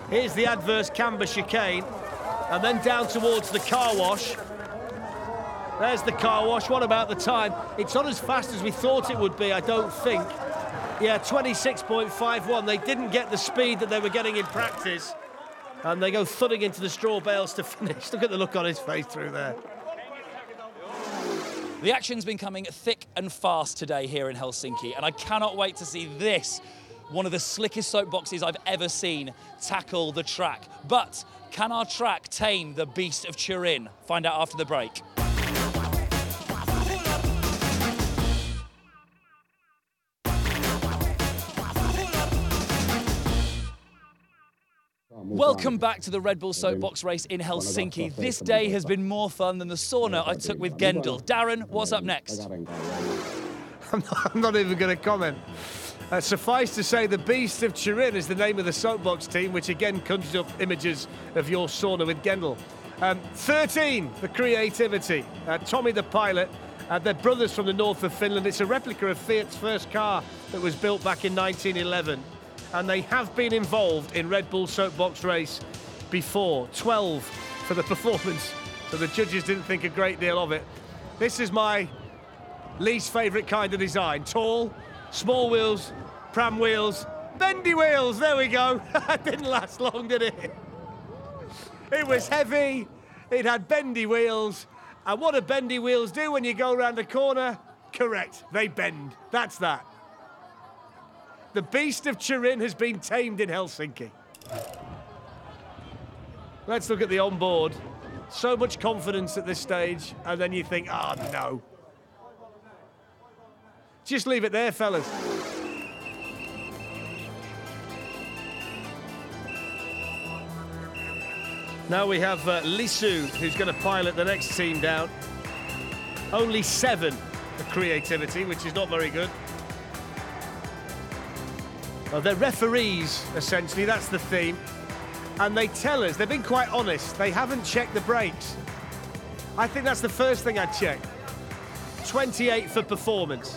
Here's the adverse camber chicane, and then down towards the car wash. There's the car wash. What about the time? It's not as fast as we thought it would be, I don't think. Yeah, 26.51. They didn't get the speed that they were getting in practice. And they go thudding into the straw bales to finish. Look at the look on his face through there. The action's been coming thick and fast today here in Helsinki, and I cannot wait to see this, one of the slickest soapboxes I've ever seen, tackle the track. But can our track tame the beast of Turin? Find out after the break. Welcome back to the Red Bull Soapbox race in Helsinki. This day has been more fun than the sauna I took with Gendel. Darren, what's up next? I'm not even going to comment. Suffice to say, the Beast of Turin is the name of the soapbox team, which again conjures up images of your sauna with Gendel. 13 for creativity. Tommy the pilot. They're brothers from the north of Finland. It's a replica of Fiat's first car that was built back in 1911. And they have been involved in Red Bull Soapbox race before. 12 for the performance, so the judges didn't think a great deal of it. This is my least favourite kind of design. Tall, small wheels, pram wheels, bendy wheels, there we go. That didn't last long, did it? It was heavy, it had bendy wheels, and what do bendy wheels do when you go around a corner? Correct, they bend, that's that. The Beast of Turin has been tamed in Helsinki. Let's look at the onboard. So much confidence at this stage, and then you think, oh no. Just leave it there, fellas. Now we have Lisu, who's going to pilot the next team down. Only 7 for creativity, which is not very good. Well, they're referees, essentially, that's the theme. And they tell us, they've been quite honest, they haven't checked the brakes. I think that's the first thing I'd check. 28 for performance.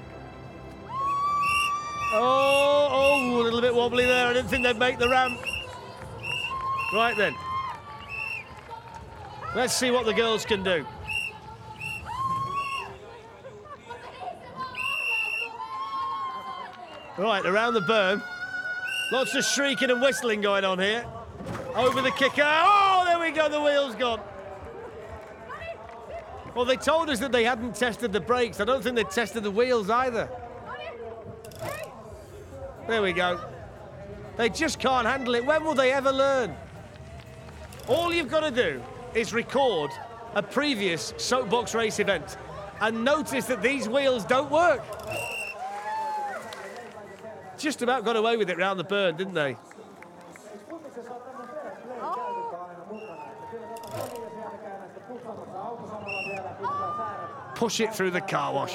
Oh, a little bit wobbly there. I didn't think they'd make the ramp. Right then. Let's see what the girls can do. Right, around the berm. Lots of shrieking and whistling going on here. Over the kicker. Oh, there we go, the wheel's gone. Well, they told us that they hadn't tested the brakes. I don't think they tested the wheels either. There we go. They just can't handle it. When will they ever learn? All you've got to do is record a previous soapbox race event and notice that these wheels don't work. Just about got away with it round the burn, didn't they? Push it through the car wash.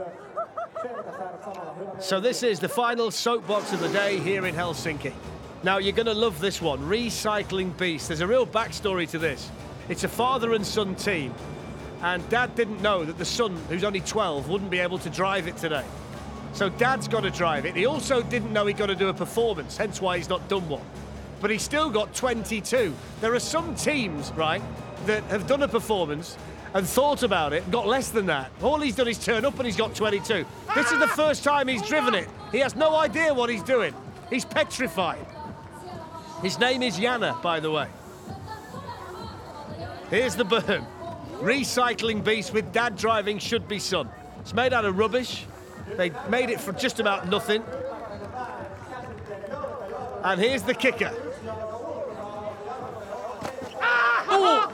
So this is the final soapbox of the day here in Helsinki. Now, you're going to love this one, Recycling Beast. There's a real backstory to this. It's a father and son team, and Dad didn't know that the son, who's only 12, wouldn't be able to drive it today. So Dad's got to drive it. He also didn't know he'd got to do a performance, hence why he's not done one. But he's still got 22. There are some teams, right, that have done a performance and thought about it and got less than that. All he's done is turn up and he's got 22. This is the first time he's driven it. He has no idea what he's doing. He's petrified. His name is Yana, by the way. Here's the berm. Recycling Beast with Dad driving should be son. It's made out of rubbish. They made it for just about nothing. And here's the kicker. Ah!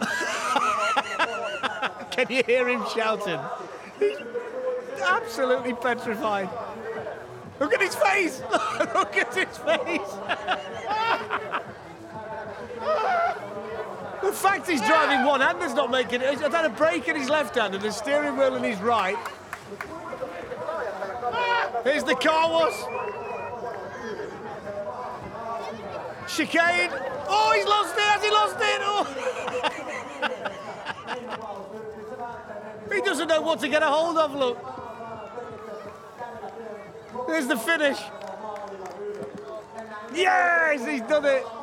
Can you hear him shouting? He's absolutely petrified. Look at his face! Look at his face! The fact he's driving one-hander's not making it. He's had a brake in his left hand and a steering wheel in his right. Here's the car wash. Chicane. Oh, he's lost it. Has he lost it? Oh. He doesn't know what to get a hold of, look. There's the finish. Yes, he's done it.